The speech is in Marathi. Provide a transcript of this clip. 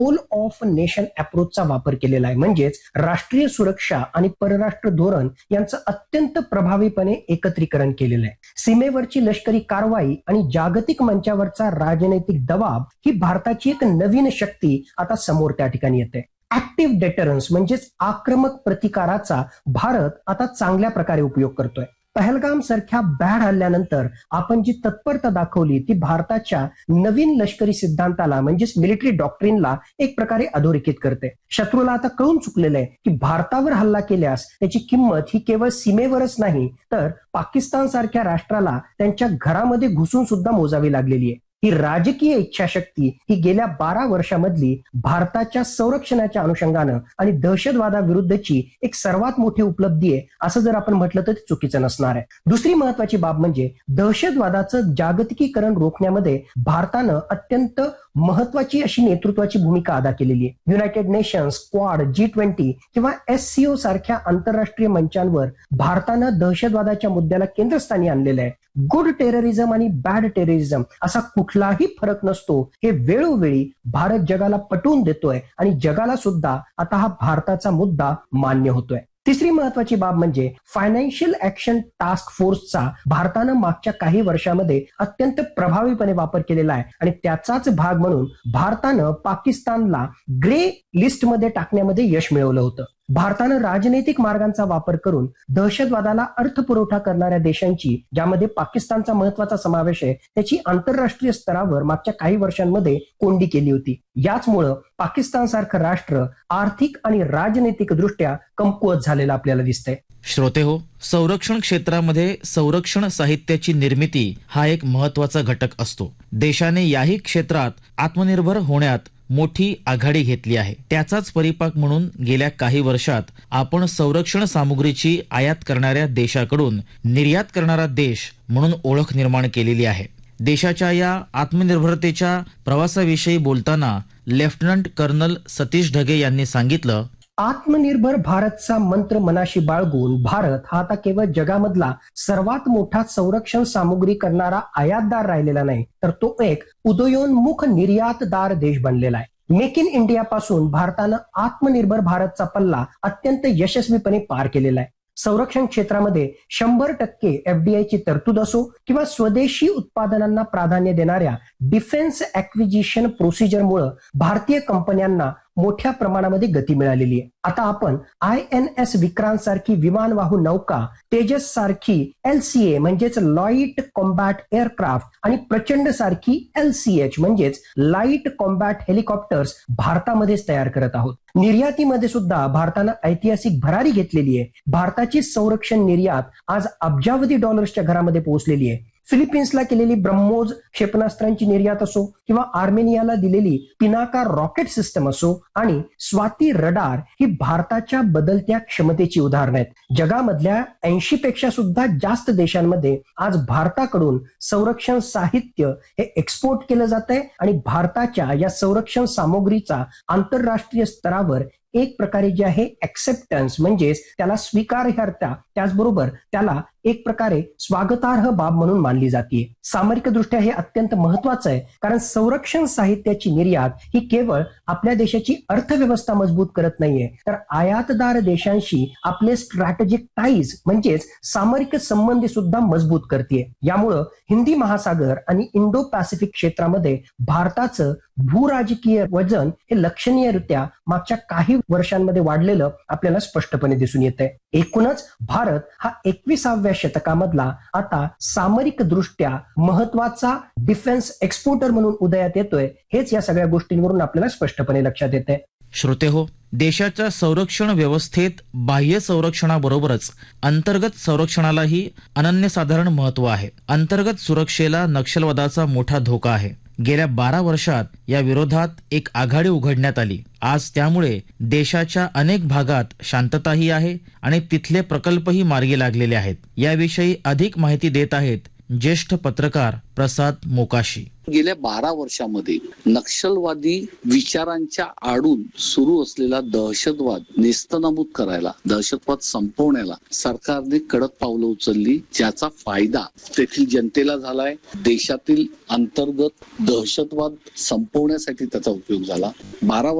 होल ऑफ नेशन अप्रोचचा वापर केलेला आहे. म्हणजेच राष्ट्रीय सुरक्षा आणि परराष्ट्र धोरण यांचं अत्यंत प्रभावीपणे एकत्रीकरण केलेलं आहे. सीमेवरची लष्करी कारवाई आणि जागतिक मंचावरचा राजनैतिक दबाव ही भारताची एक नवीन शक्ती आता समोर त्या ठिकाणी येते. ऍक्टिव्ह डेटरन्स म्हणजेच आक्रमक प्रतिकाराचा भारत आता चांगल्या प्रकारे उपयोग करतोय. पहलगाम सारख्या बॅड हल्ल्यानंतर आपण जी तत्परता दाखवली ती भारताच्या नवीन लष्करी सिद्धांताला म्हणजेच मिलिटरी डॉक्ट्रिनला एक प्रकारे अधोरेखित करते. शत्रूला आता कळून चुकलेलं आहे की भारतावर हल्ला केल्यास त्याची किंमत ही केवळ सीमेवरच नाही तर पाकिस्तान सारख्या राष्ट्राला त्यांच्या घरामध्ये घुसून सुद्धा मोजावी लागलेली आहे. ही राजकीय इच्छाशक्ती ही गेल्या 12 वर्षामधली भारताच्या संरक्षणाच्या अनुषंगानं आणि दहशतवादाविरुद्धची एक सर्वात मोठी उपलब्धी आहे असं जर आपण म्हटलं तर चुकीचं नसणार आहे. दुसरी महत्वाची बाब म्हणजे दहशतवादाचं जागतिकीकरण रोखण्यामध्ये भारतानं अत्यंत महत्वाची अशी नेतृत्वाची भूमिका अदा केलेली आहे. युनायटेड नेशन्स, क्वाड, G20 किंवा SCO सारख्या आंतरराष्ट्रीय मंचांवर भारतानं दहशतवादाच्या मुद्द्याला केंद्रस्थानी आणलेलं आहे. गुड टेररिझम आणि बॅड टेररिझम असा कुठलाही फरक नसतो हे वेळोवेळी भारत जगाला पटवून देतोय आणि जगाला सुद्धा आता हा भारताचा मुद्दा मान्य होतोय. तिसरी महत्वाची बाब म्हणजे फायनान्शियल ऍक्शन टास्क फोर्सचा भारतानं मागच्या काही वर्षामध्ये अत्यंत प्रभावीपणे वापर केलेला आहे आणि त्याचाच भाग म्हणून भारतानं पाकिस्तानला ग्रे लिस्टमध्ये टाकण्यामध्ये यश मिळवलं होतं. भारतानं राजनैतिक मार्गांचा वापर करून दहशतवादाला अर्थपुरवठा करणाऱ्या देशांची, ज्यामध्ये पाकिस्तानचा महत्वाचा समावेश आहे, त्याची आंतरराष्ट्रीय स्तरावर मागच्या काही वर्षांमध्ये कोंडी केली होती. याचमुळं पाकिस्तान सारखं राष्ट्र आर्थिक आणि राजनैतिक दृष्ट्या कमकुवत झालेलं आपल्याला दिसतंय. श्रोते हो, संरक्षण क्षेत्रामध्ये संरक्षण साहित्याची निर्मिती हा एक महत्वाचा घटक असतो. देशाने याही क्षेत्रात आत्मनिर्भर होण्यात मोठी आघाडी घेतली आहे. त्याचाच परिपाक म्हणून गेल्या काही वर्षात आपण संरक्षण सामुग्रीची आयात करणाऱ्या देशाकडून निर्यात करणारा देश म्हणून ओळख निर्माण केलेली आहे. देशाच्या या आत्मनिर्भरतेच्या प्रवासाविषयी बोलताना लेफ्टनंट कर्नल सतीश ढगे यांनी सांगितलं, आत्मनिर्भर भारतचा मंत्र मनाशी बाळगून भारत हा आता केवळ जगामधला सर्वात मोठा संरक्षण सामुग्री करणारा आयातदार राहिलेला नाही तर तो एक उदयोन्मुख निर्यातदार देश बनलेला आहे. मेक इन इंडिया पासून भारतानं आत्मनिर्भर भारतचा पल्ला अत्यंत यशस्वीपणे पार केलेला आहे. संरक्षण क्षेत्रामध्ये 100% FDI ची तरतूद असो किंवा स्वदेशी उत्पादनांना प्राधान्य देणाऱ्या डिफेन्स ऍक्विजिशन प्रोसिजरमुळे भारतीय कंपन्यांना मोठ्या प्रमाणामध्ये गती मिळालेली आहे. आता आपण INS विक्रांत सारखी विमानवाहू नौका, तेजस सारखी LCA म्हणजेच लाईट कॉम्बॅट एअरक्राफ्ट आणि प्रचंड सारखी LCH म्हणजेच लाईट कॉम्बॅट हेलिकॉप्टर्स भारतामध्येच तयार करत आहोत. निर्यातीमध्ये सुद्धा भारतानं ऐतिहासिक भरारी घेतलेली आहे. भारताची संरक्षण निर्यात आज अब्जावधी डॉलर्सच्या घरामध्ये पोहोचलेली आहे. फिलिपिन्सला केलेली ब्रह्मोस क्षेपणास्त्रांची निर्यात असो किंवा आर्मेनियाला दिलेली पिनाका रॉकेट सिस्टम असो आणि स्वाती रडार ही भारताच्या बदलत्या क्षमतेची उदाहरणं आहेत. जगामधल्या 80 पेक्षा सुद्धा जास्त देशांमध्ये आज भारताकडून संरक्षण साहित्य हे एक्सपोर्ट केलं जात आहे आणि भारताच्या या संरक्षण सामुग्रीचा आंतरराष्ट्रीय स्तरावर एक प्रकारे जे आहे ऍक्सेप्टन्स म्हणजेच त्याला स्वीकार्यता, त्याचबरोबर त्याला एक प्रकारे स्वागतार्ह बाब म्हणून मानली जाते. सामरिकदृष्ट्या हे अत्यंत महत्वाचं आहे कारण संरक्षण साहित्याची निर्यात ही केवळ आपल्या देशाची अर्थव्यवस्था मजबूत करत नाहीये तर आयातदार देशांशी आपले स्ट्रॅटेजिक टाईज म्हणजेच सामरिक संबंध सुद्धा मजबूत करते. यामुळं हिंदी महासागर आणि इंडो पॅसिफिक क्षेत्रामध्ये भारताचं भूराजकीय वजन हे लक्षणीयरित्या मागच्या काही वर्षांमध्ये वाढलेलं आपल्याला स्पष्टपणे दिसून येतंय. एकूणच भारत हा 21व्या शतकामधला आता सामरिक दृष्ट्या महत्वाचा डिफेन्स एक्सपोर्टर म्हणून उदयात येतोय. हेच या सगळ्या गोष्टींवरून आपल्याला स्पष्टपणे लक्षात येतंय. श्रोते हो, देशाच्या संरक्षण व्यवस्थेत बाह्य संरक्षणाबरोबरच अंतर्गत संरक्षणालाही अनन्यसाधारण महत्व आहे. अंतर्गत सुरक्षेला नक्षलवादाचा मोठा धोका आहे. गेल्या 12 वर्षात या विरोधात एक आघाडी उघडण्यात आली. आज त्यामुळे देशाच्या अनेक भागात शांतताही आहे आणि तिथले प्रकल्पही मार्गी लागलेले आहेत. याविषयी अधिक माहिती देत आहेत ज्येष्ठ पत्रकार प्रसाद मोकाशी. गेल्या 12 वर्षामध्ये नक्षलवादी विचारांच्या आडून सुरू असलेला दहशतवाद नेस्तनाबूत करायला, दहशतवाद संपवण्याला सरकारने कडक पावलं उचलली, ज्याचा फायदा तेथील जनतेला झालाय. देशातील अंतर्गत दहशतवाद संपवण्यासाठी त्याचा उपयोग झाला. 12